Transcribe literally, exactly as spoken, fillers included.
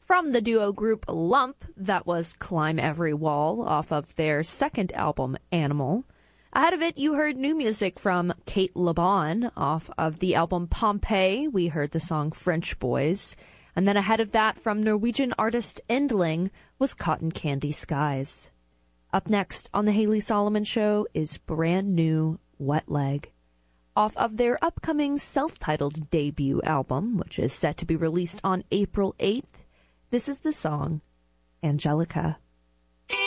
From the duo group Lump, that was Climb Every Wall off of their second album, Animal. Ahead of it, you heard new music from Kate LeBon off of the album Pompeii. We heard the song French Boys. And then ahead of that, from Norwegian artist Endling, was Cotton Candy Skies. Up next on The Haley Solomon Show is brand new Wet Leg. Off of their upcoming self-titled debut album, which is set to be released on April eighth, this is the song Angelica.